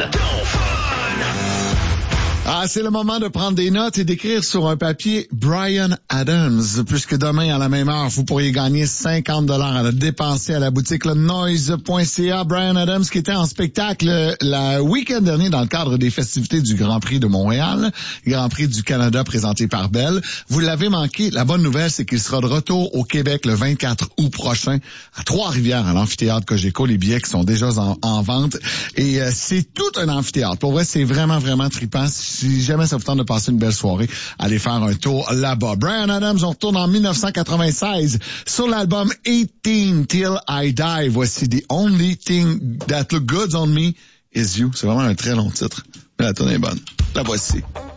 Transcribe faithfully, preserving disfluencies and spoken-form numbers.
Ah, c'est le moment de prendre des notes et d'écrire sur un papier Bryan Adams, puisque demain, à la même heure, vous pourriez gagner cinquante dollars à la dépenser à la boutique le noise point c a. Bryan Adams qui était en spectacle le week-end dernier dans le cadre des festivités du Grand Prix de Montréal, Grand Prix du Canada présenté par Bell. Vous l'avez manqué. La bonne nouvelle, c'est qu'il sera de retour au Québec le vingt-quatre août prochain à Trois-Rivières, à l'amphithéâtre Cogeco. Les billets qui sont déjà en, en vente. Et euh, c'est tout un amphithéâtre. Pour vrai, c'est vraiment, vraiment trippant. Si jamais ça vous tente de passer une belle soirée, allez faire un tour là-bas. Bryan Adams, on retourne en dix-neuf cent quatre-vingt-seize sur l'album eighteen Till I Die. Voici The Only Thing That Look Good on Me Is You. C'est vraiment un très long titre, mais la tune est bonne. La voici.